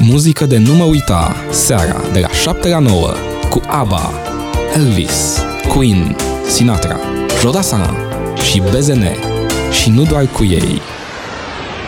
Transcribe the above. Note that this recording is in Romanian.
Muzică de nu mă uita, seara de la 7 la 9, cu ABBA, Elvis, Queen, Sinatra, Jodasana și BZN. Și nu doar cu ei.